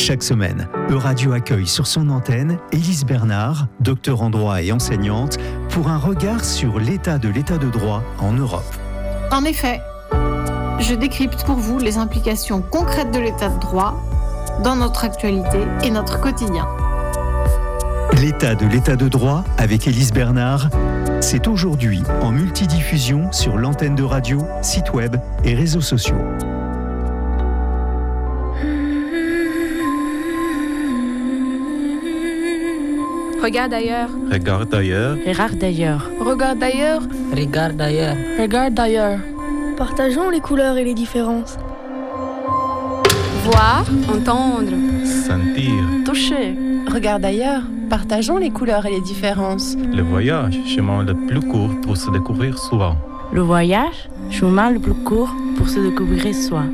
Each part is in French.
Chaque semaine, Euradio accueille sur son antenne Élise Bernard, docteure en droit et enseignante, pour un regard sur l'état de droit en Europe. En effet, je décrypte pour vous les implications concrètes de l'état de droit dans notre actualité et notre quotidien. L'état de droit avec Élise Bernard, c'est aujourd'hui en multidiffusion sur l'antenne de radio, site web et réseaux sociaux. Regarde ailleurs. Regarde ailleurs. Regarde ailleurs. Regarde ailleurs. Regarde ailleurs. Regarde ailleurs. Partageons les couleurs et les différences. Voir, entendre, Sentir. Toucher. Regarde ailleurs. Partageons les couleurs et les différences. Le voyage, chemin le plus court pour se découvrir souvent. Le voyage, chemin le plus court pour se découvrir soi.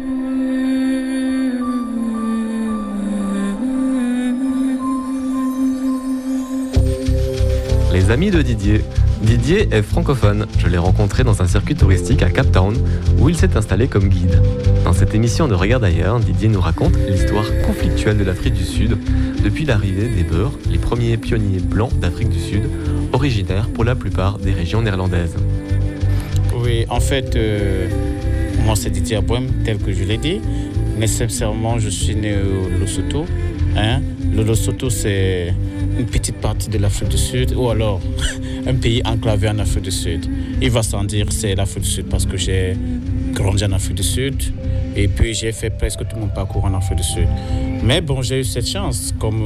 Les amis de Didier. Didier est francophone. Je l'ai rencontré dans un circuit touristique à Cape Town où il s'est installé comme guide. Dans cette émission de Regarde ailleurs, Didier nous raconte l'histoire conflictuelle de l'Afrique du Sud depuis l'arrivée des Boers, les premiers pionniers blancs d'Afrique du Sud, originaires pour la plupart des régions néerlandaises. Oui, en fait, moi c'est Didier Abouem, tel que je l'ai dit. Nécessairement, je suis né au Lesotho. Le Lesotho, c'est une petite partie de l'Afrique du Sud, ou alors un pays enclavé en Afrique du Sud. Il va sans dire c'est l'Afrique du Sud parce que j'ai grandi en Afrique du Sud et puis j'ai fait presque tout mon parcours en Afrique du Sud. Mais bon, j'ai eu cette chance, comme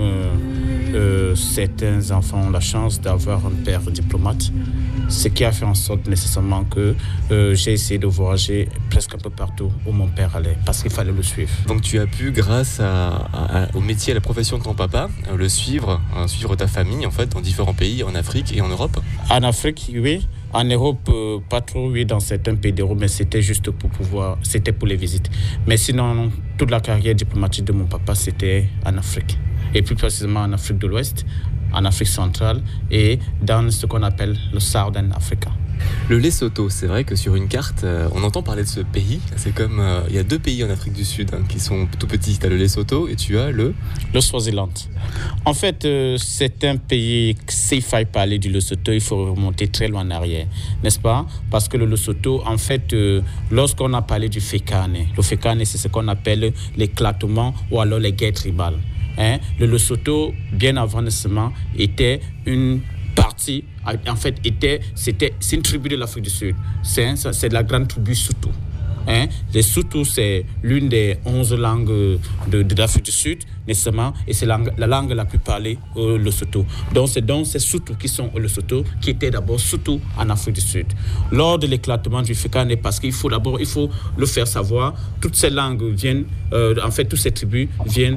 certains enfants ont la chance d'avoir un père diplomate, ce qui a fait en sorte nécessairement que j'ai essayé de voyager presque un peu partout où mon père allait, parce qu'il fallait le suivre. Donc tu as pu, grâce au métier, à la profession de ton papa, le suivre ta famille en fait dans différents pays, en Afrique et en Europe. En Afrique, oui. En Europe, pas trop, oui, dans certains pays d'Europe, mais c'était juste c'était pour les visites. Mais sinon, toute la carrière diplomatique de mon papa, c'était en Afrique. Et plus précisément en Afrique de l'Ouest, en Afrique centrale et dans ce qu'on appelle le Southern Africa. Le Lesotho, c'est vrai que sur une carte, on entend parler de ce pays. C'est comme, il y a deux pays en Afrique du Sud qui sont tout petits. Tu as le Lesotho et tu as le Swaziland. En fait, c'est un pays, s'il faille parler du Lesotho, il faut remonter très loin en arrière, n'est-ce pas? Parce que le Lesotho, en fait, lorsqu'on a parlé du Fekane, le Fekane, c'est ce qu'on appelle l'éclatement ou alors les guerres tribales. Le Lesotho, bien avant nécessairement, était une partie, en fait, c'est une tribu de l'Afrique du Sud. C'est la grande tribu Soutou. Les Soutou, c'est l'une des 11 langues de l'Afrique du Sud, nécessairement, et c'est la langue la plus parlée au Lesotho. Donc, c'est ces Soutou qui sont au Lesotho, qui étaient d'abord Soutou en Afrique du Sud. Lors de l'éclatement du Fekane, parce qu'il faut le faire savoir, toutes ces langues viennent, en fait, toutes ces tribus viennent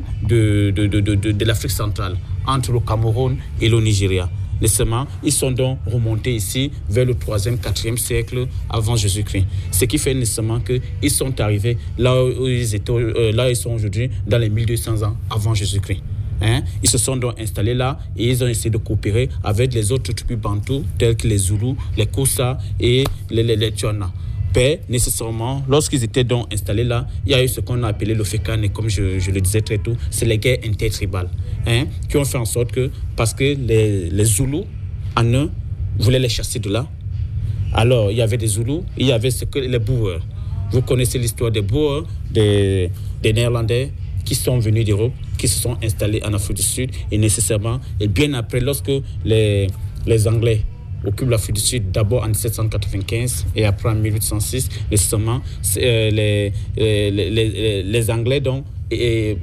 de l'Afrique centrale, entre le Cameroun et le Nigeria. Nécessairement, ils sont donc remontés ici vers le 3e, 4e siècle avant Jésus-Christ. Ce qui fait nécessairement qu'ils sont arrivés là où ils sont aujourd'hui, dans les 1200 ans avant Jésus-Christ. Ils se sont donc installés là et ils ont essayé de coopérer avec les autres tribus bantous, telles que les Zoulous, les Koussa et les Tchwana. Nécessairement, lorsqu'ils étaient donc installés là, il y a eu ce qu'on a appelé le Fekane, comme je le disais très tôt, c'est les guerres intertribales, qui ont fait en sorte que, parce que les Zoulous, en eux, voulaient les chasser de là. Alors, il y avait des Zoulous, il y avait les Boers. Vous connaissez l'histoire des Boers, des Néerlandais, qui sont venus d'Europe, qui se sont installés en Afrique du Sud, et nécessairement, et bien après, lorsque les Anglais occupent l'Afrique du Sud, d'abord en 1795 et après en 1806, nécessairement, les Anglais, donc, les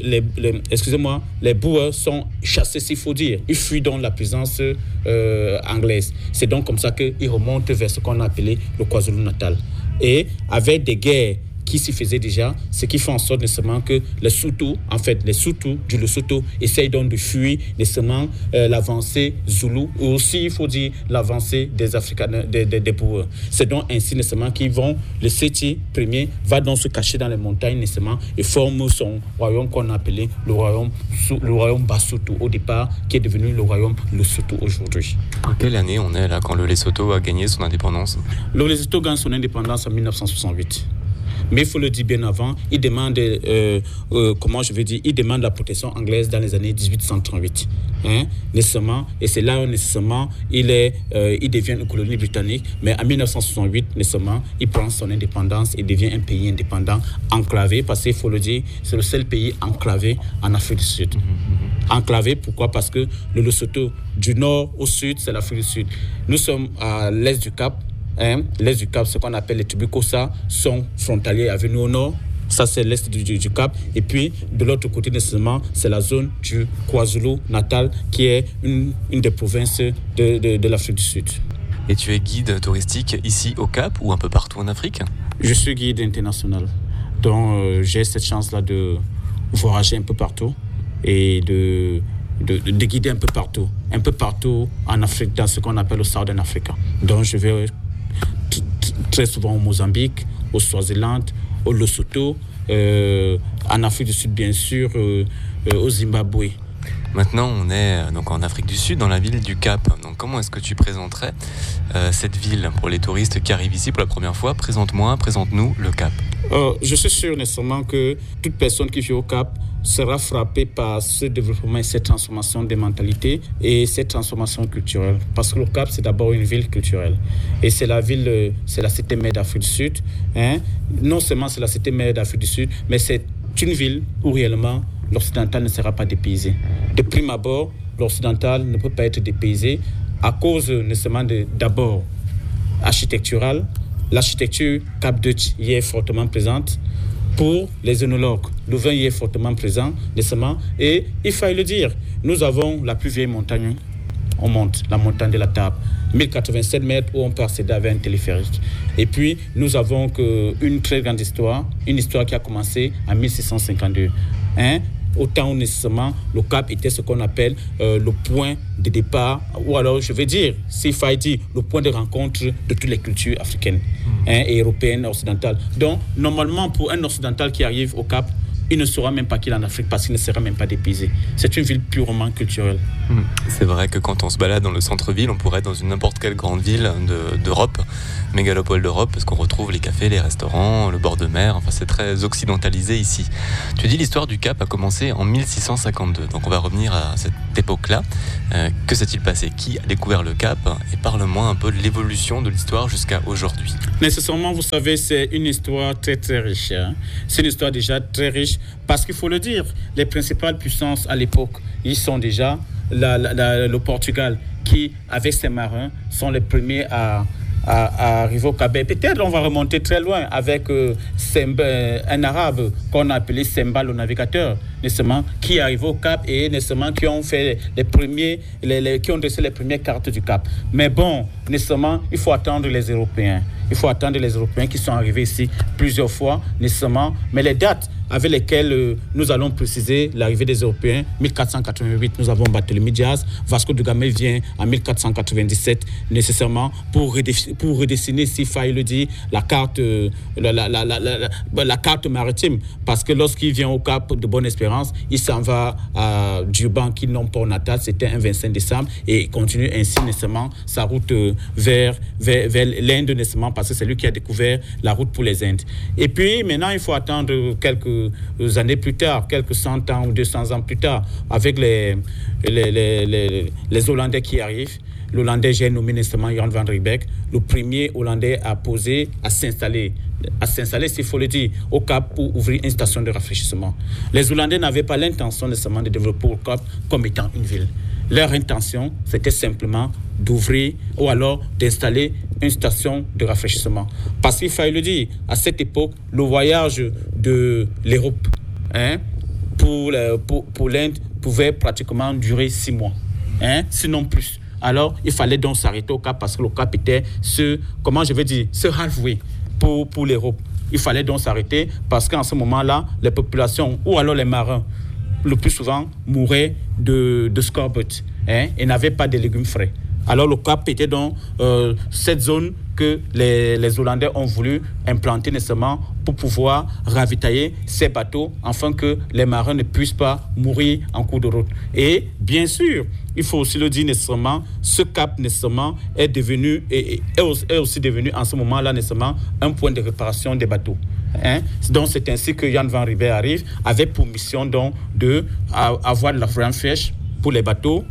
Boers sont chassés, s'il faut dire. Ils fuient donc la présence anglaise. C'est donc comme ça qu'ils remontent vers ce qu'on a appelé le KwaZulu-Natal. Et avec des guerres qui s'y faisaient déjà, ce qui fait en sorte nécessairement que les Soutou du Lesotho essayent donc de fuir nécessairement l'avancée Zoulou, ou aussi il faut dire l'avancée des Africains, des Boers. C'est donc ainsi nécessairement le Séti premier va donc se cacher dans les montagnes nécessairement et forme son royaume qu'on a appelé le royaume Basotho au départ, qui est devenu le royaume Lesotho aujourd'hui. En quelle année on est là quand le Lesotho a gagné son indépendance? Le Lesotho gagne son indépendance en 1968. Mais il faut le dire bien avant, il demande, il demande la protection anglaise dans les années 1838. Nécessairement, et c'est là où nécessairement il devient une colonie britannique, mais en 1968, nécessairement, il prend son indépendance et devient un pays indépendant, enclavé, parce qu'il faut le dire, c'est le seul pays enclavé en Afrique du Sud. Enclavé, pourquoi? Parce que le Lesotho, du nord au sud, c'est l'Afrique du Sud. Nous sommes à l'est du Cap. L'est du Cap, ce qu'on appelle les Tibucosa, sont frontaliers avec nous au nord. Ça, c'est l'est du Cap. Et puis, de l'autre côté, nécessairement, c'est la zone du KwaZulu-Natal, qui est une des provinces de l'Afrique du Sud. Et tu es guide touristique ici au Cap ou un peu partout en Afrique? Je suis guide international. Donc, j'ai cette chance-là de voyager un peu partout et de guider un peu partout en Afrique, dans ce qu'on appelle le Southern Africa. Donc, je vais très souvent au Mozambique, au Swaziland, au Lesotho, en Afrique du Sud, bien sûr, au Zimbabwe. Maintenant, on est donc en Afrique du Sud, dans la ville du Cap. Donc, comment est-ce que tu présenterais cette ville pour les touristes qui arrivent ici pour la première fois? Présente-nous le Cap. Je suis sûr nécessairement que toute personne qui vit au Cap sera frappée par ce développement et cette transformation des mentalités et cette transformation culturelle. Parce que le Cap, c'est d'abord une ville culturelle. Et c'est la cité mère d'Afrique du Sud. Non seulement c'est la cité mère d'Afrique du Sud, mais c'est une ville où réellement l'occidental ne sera pas dépaysé. De prime abord, l'occidental ne peut pas être dépaysé à cause nécessairement d'abord architectural. L'architecture Cap-Dutch y est fortement présente. Pour les œnologues, le vin y est fortement présent, nécessairement. Et il faut le dire, nous avons la plus vieille montagne au monde, la montagne de la Table. 1087 mètres où on peut accéder avec un téléphérique. Et puis, nous avons une très grande histoire, une histoire qui a commencé en 1652. Au temps où nécessairement le Cap était ce qu'on appelle le point de départ, ou alors je vais dire, s'il faut dire, le point de rencontre de toutes les cultures africaines et européennes, occidentales. Donc, normalement, pour un occidental qui arrive au Cap, il ne saura même pas qu'il est en Afrique parce qu'il ne sera même pas dépaysé. C'est une ville purement culturelle. C'est vrai que quand on se balade dans le centre-ville, on pourrait être dans n'importe quelle grande ville d'Europe, mégalopole d'Europe, parce qu'on retrouve les cafés, les restaurants, le bord de mer, enfin c'est très occidentalisé ici. Tu dis l'histoire du Cap a commencé en 1652, donc on va revenir à cette époque-là. Que s'est-il passé? Qui a découvert le Cap? Et parle-moi un peu de l'évolution de l'histoire jusqu'à aujourd'hui. Nécessairement, vous savez, c'est une histoire très très riche. C'est une histoire déjà très riche, parce qu'il faut le dire, les principales puissances à l'époque, ils sont déjà le Portugal, qui, avec ses marins, sont les premiers à arriver au Cap. Peut-être on va remonter très loin avec un arabe qu'on a appelé Semba le navigateur, nécessairement, qui est arrivé au Cap et nécessairement qui ont fait qui ont dressé les premières cartes du Cap. Mais bon, nécessairement, il faut attendre les Européens. Il faut attendre les Européens qui sont arrivés ici plusieurs fois, nécessairement. Mais les dates avec lesquelles nous allons préciser l'arrivée des Européens, 1488, nous avons Barthélemy Diaz. Vasco de Gama vient en 1497, nécessairement, pour redessiner, s'il faille le dire, la carte maritime. Parce que lorsqu'il vient au Cap de Bonne-Espérance, il s'en va à Durban, qui non port natal, c'était un 25 décembre, et il continue ainsi, nécessairement, sa route vers l'Inde, nécessairement, parce que c'est lui qui a découvert la route pour les Indes. Et puis, maintenant, il faut attendre quelques années plus tard, quelques 100 ans ou 200 ans plus tard, avec les Hollandais qui arrivent. L'Hollandais, j'ai nommé nécessairement Jan van Riebeeck, le premier Hollandais à s'installer, s'il faut le dire, au Cap pour ouvrir une station de rafraîchissement. Les Hollandais n'avaient pas l'intention nécessairement de développer le Cap comme étant une ville. Leur intention, c'était simplement d'ouvrir ou alors d'installer une station de rafraîchissement. Parce qu'il fallait le dire, à cette époque, le voyage de l'Europe pour l'Inde pouvait pratiquement durer 6 mois, sinon plus. Alors, il fallait donc s'arrêter au Cap parce que le Cap était ce halfway pour l'Europe. Il fallait donc s'arrêter parce qu'en ce moment-là, les populations ou alors les marins, le plus souvent, mouraient de scorbut et n'avaient pas de légumes frais. Alors le Cap était donc cette zone que les Hollandais ont voulu implanter nécessairement pour pouvoir ravitailler ces bateaux afin que les marins ne puissent pas mourir en cours de route. Et bien sûr, il faut aussi le dire nécessairement, ce Cap nécessairement est aussi devenu en ce moment-là nécessairement un point de réparation des bateaux. Donc c'est ainsi que Jan van Riebeeck arrive avec pour mission donc avoir de la viande fraîche pour les bateaux,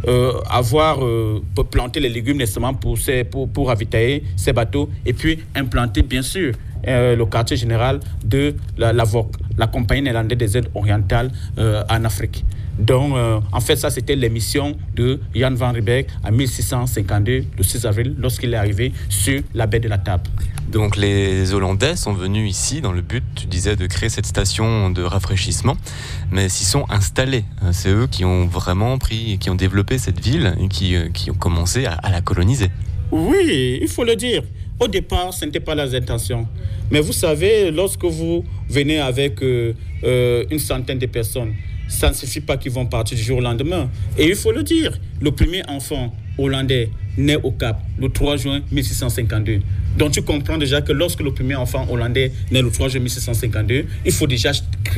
pour planter les légumes nécessairement pour ravitailler ces bateaux, et puis implanter bien sûr le quartier général de la VOC, la compagnie néerlandaise des aides orientales en Afrique. Donc, en fait, ça, c'était l'émission de Jan van Riebeeck en 1652, le 6 avril, lorsqu'il est arrivé sur la baie de la Table. Donc, les Hollandais sont venus ici dans le but, tu disais, de créer cette station de rafraîchissement, mais s'y sont installés. C'est eux qui ont vraiment qui ont développé cette ville et qui ont commencé à la coloniser. Oui, il faut le dire. Au départ, ce n'était pas leurs intentions. Mais vous savez, lorsque vous venez avec une centaine de personnes, ça ne suffit pas qu'ils vont partir du jour au lendemain. Et il faut le dire, le premier enfant hollandais né au Cap le 3 juin 1652. Donc tu comprends déjà que lorsque le premier enfant hollandais naît le 3 juin 1652, il faut déjà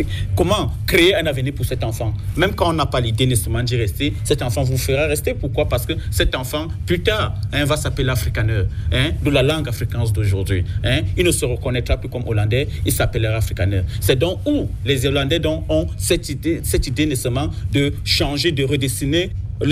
créer un avenir pour cet enfant. Même quand on n'a pas l'idée nécessairement d'y rester, cet enfant vous fera rester. Pourquoi ? Parce que cet enfant, plus tard, va s'appeler afrikaner, de la langue afrikaans d'aujourd'hui. Il ne se reconnaîtra plus comme hollandais, il s'appellera afrikaner. C'est donc où les Hollandais donc, ont cette idée nécessairement de changer, de redessiner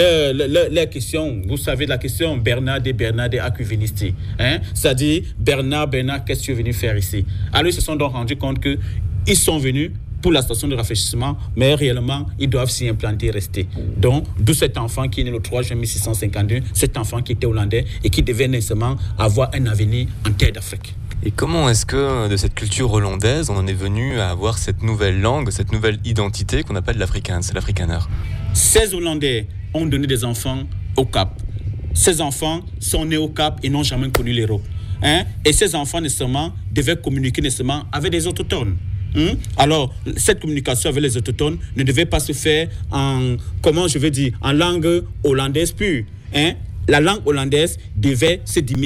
les questions. Vous savez la question Bernard Acuvinisti, c'est-à-dire Bernard, qu'est-ce que tu es venu faire ici? Alors ils se sont donc rendus compte qu'ils sont venus pour la station de rafraîchissement, mais réellement ils doivent s'y implanter et rester. Donc d'où cet enfant qui est né le 3 juin 1652, cet enfant qui était hollandais et qui devait nécessairement avoir un avenir en terre d'Afrique. Et comment est-ce que de cette culture hollandaise, on en est venu à avoir cette nouvelle langue, cette nouvelle identité qu'on appelle l'Afrikaans, l'Afrikaner? 16 Hollandais ont donné des enfants au Cap. Ces enfants sont nés au Cap et n'ont jamais connu l'Europe. Et ces enfants, nécessairement, devaient communiquer nécessairement avec des autochtones. Alors, cette communication avec les autochtones ne devait pas se faire en langue hollandaise pure. La langue hollandaise devait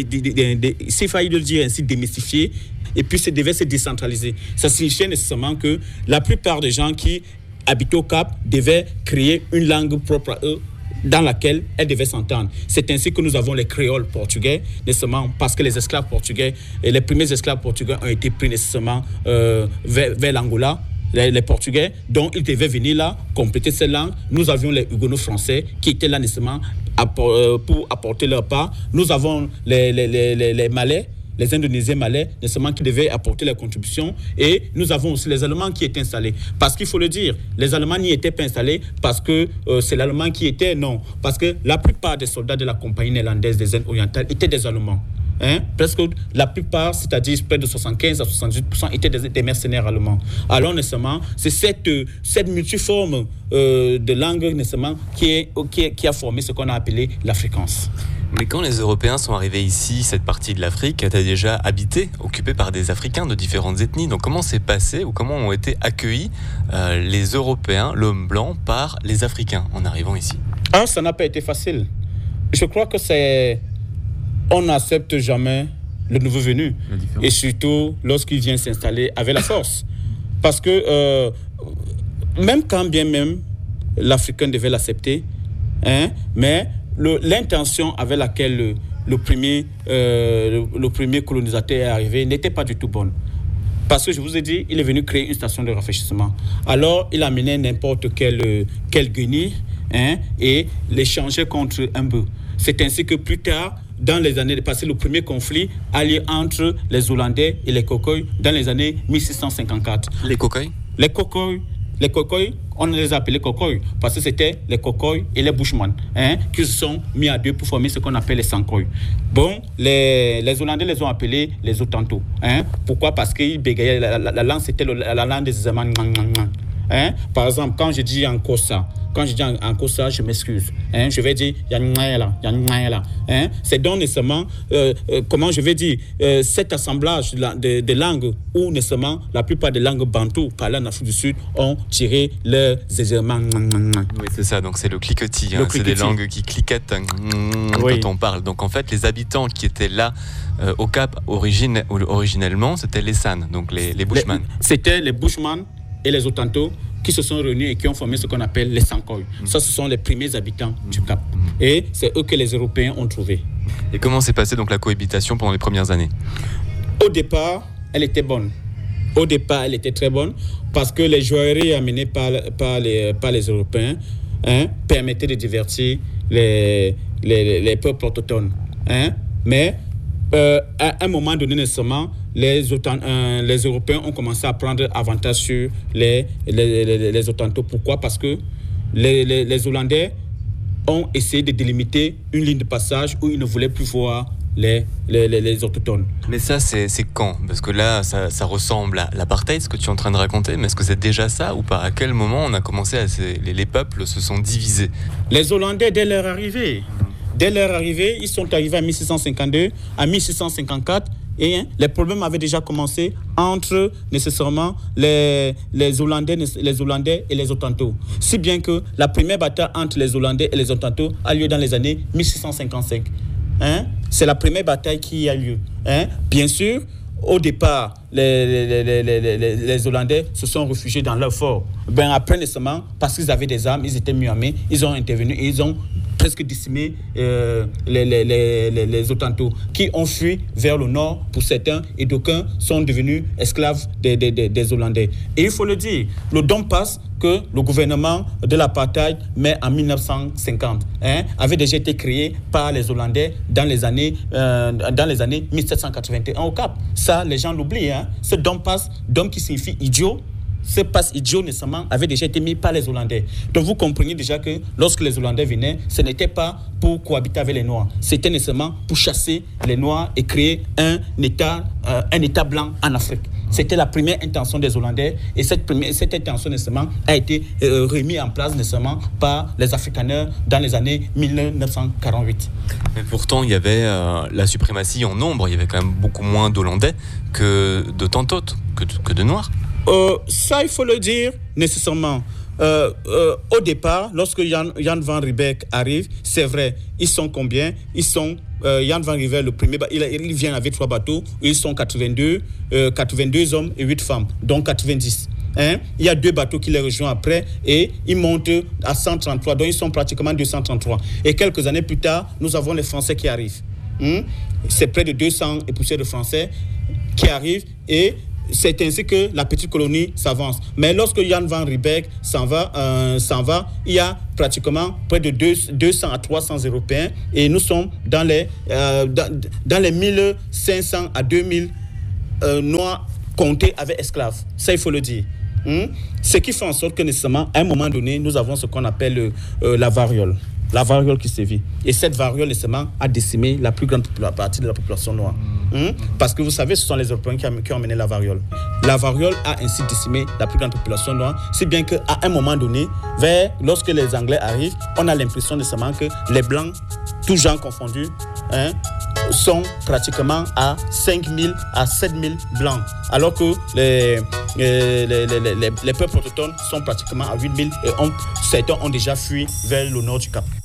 s'il fallait le dire ainsi, démystifier, et puis ça devait se décentraliser. Ça signifiait nécessairement que la plupart des gens qui habitaient au Cap devaient créer une langue propre à eux, dans laquelle elles devaient s'entendre. C'est ainsi que nous avons les créoles portugais, nécessairement parce que les esclaves portugais, les premiers esclaves portugais ont été pris nécessairement vers l'Angola, les Portugais, donc ils devaient venir là, compléter cette langue. Nous avions les Huguenots français qui étaient là nécessairement pour apporter leur part. Nous avons les Malais, les Indonésiens malais, nécessairement qui devaient apporter leur contribution. Et nous avons aussi les Allemands qui étaient installés. Parce qu'il faut le dire, les Allemands n'y étaient pas installés parce que c'est l'Allemand qui était, non. Parce que la plupart des soldats de la compagnie néerlandaise des Indes orientales étaient des Allemands. Presque la plupart, c'est-à-dire près de 75 à 78% étaient des mercenaires allemands. Alors, nécessairement, c'est cette multiforme de langue, nécessairement, qui a formé ce qu'on a appelé l'Afrikaans. Mais quand les Européens sont arrivés ici, cette partie de l'Afrique était déjà habitée, occupée par des Africains de différentes ethnies. Donc comment s'est passé ou comment ont été accueillis les Européens, l'homme blanc, par les Africains en arrivant ici? Ça n'a pas été facile. Je crois que on n'accepte jamais le nouveau venu. Et surtout lorsqu'il vient s'installer avec la force. Parce que même quand bien même l'Africain devait l'accepter, mais l'intention avec laquelle le premier colonisateur est arrivé n'était pas du tout bonne. Parce que je vous ai dit, il est venu créer une station de rafraîchissement. Alors, il amenait n'importe quel guenille et l'échangeait contre un bœuf. C'est ainsi que plus tard, dans les années passées, le premier conflit a lieu entre les Hollandais et les Khoikhoi dans les années 1654. Les Khoikhoi? Les Khoikhoi, on les a appelés Khoikhoi parce que c'était les Khoikhoi et les Bushmen qui se sont mis à deux pour former ce qu'on appelle les Sankhoi. Bon, les Hollandais les ont appelés les Otanto. Pourquoi? Parce qu'ils bégayaient, la langue c'était la langue des Allemands. Par exemple, quand je dis en Kosa, je m'excuse. Je vais dire Yangaela. C'est donc nécessairement, comment je vais dire, cet assemblage de langues où nécessairement la plupart des langues bantoues parlées en Afrique du Sud ont tiré leurs éléments. Oui, c'est ça. Donc c'est le cliquetis. C'est des langues qui cliquettent quand on parle. Donc en fait, les habitants qui étaient là au Cap originellement, c'était les San, donc les Bushmen. C'était les Bushmen et les Otanto qui se sont réunis et qui ont formé ce qu'on appelle les Sankhoi. Ça, ce sont les premiers habitants du Cap. Et c'est eux que les Européens ont trouvés. Et comment s'est passée donc la cohabitation pendant les premières années? Au départ, elle était bonne. Au départ, elle était très bonne parce que les joailleries amenées par les Européens permettaient de divertir les peuples autochtones. Mais à un moment donné, nécessairement, les Européens ont commencé à prendre avantage sur les Autochtones. Pourquoi? Parce que les Hollandais ont essayé de délimiter une ligne de passage où ils ne voulaient plus voir les autochtones. Mais ça, c'est quand? Parce que là, ça ressemble à l'apartheid, ce que tu es en train de raconter, mais est-ce que c'est déjà ça ou pas? À quel moment on a commencé les peuples se sont divisés? Les Hollandais, dès leur arrivée, ils sont arrivés en 1652, en 1654, et les problèmes avaient déjà commencé entre nécessairement les Hollandais et les Hottentots. Si bien que la première bataille entre les Hollandais et les Hottentots a lieu dans les années 1655. C'est la première bataille qui a lieu. Bien sûr, au départ, les Hollandais se sont réfugiés dans leur fort. Après, nécessairement, parce qu'ils avaient des armes, ils étaient mieux armés, ils ont intervenu et ils ont presque décimé les Hottentots qui ont fui vers le nord pour certains et d'aucuns sont devenus esclaves des Hollandais. Et il faut le dire, le don passe que le gouvernement de l'apartheid, mais en 1950, avait déjà été créé par les Hollandais dans les années 1781 au Cap. Ça, les gens l'oublient. Ce don passe, don qui signifie idiot, ce passe idiot nécessairement avait déjà été mis par les Hollandais. Donc vous comprenez déjà que lorsque les Hollandais venaient, ce n'était pas pour cohabiter avec les Noirs. C'était nécessairement pour chasser les Noirs et créer un État blanc en Afrique. C'était la première intention des Hollandais et cette intention nécessairement a été remise en place nécessairement par les Afrikaners dans les années 1948. Mais pourtant, il y avait la suprématie en nombre. Il y avait quand même beaucoup moins d'Hollandais que de Tantotes, que de Noirs. Ça, il faut le dire nécessairement. Au départ, lorsque Jan van Riebeeck arrive, c'est vrai, ils sont combien? Ils sont Jan van Riebeeck, le premier, il vient avec 3 bateaux, ils sont 82 hommes et 8 femmes, donc 90. Il y a 2 bateaux qui les rejoignent après et ils montent à 133, donc ils sont pratiquement 233. Et quelques années plus tard, nous avons les Français qui arrivent. C'est près de 200 et poussières de Français qui arrivent et c'est ainsi que la petite colonie s'avance. Mais lorsque Jan van Riebeeck s'en va, il y a pratiquement près de 200 à 300 Européens et nous sommes dans les 1500 à 2000 Noirs comptés avec esclaves. Ça, il faut le dire. Ce qui fait en sorte que nécessairement, à un moment donné, nous avons ce qu'on appelle la variole. La variole qui sévit. Et cette variole, nécessairement, a décimé la plus grande partie de la population noire. Parce que vous savez, ce sont les Européens qui ont mené la variole. La variole a ainsi décimé la plus grande population noire, si bien qu'à un moment donné, lorsque les Anglais arrivent, on a l'impression nécessairement que les Blancs, tous genres confondus, sont pratiquement à 5 000 à 7 000 Blancs, alors que les peuples autochtones sont pratiquement à 8 000 et certains ont déjà fui vers le nord du Cap.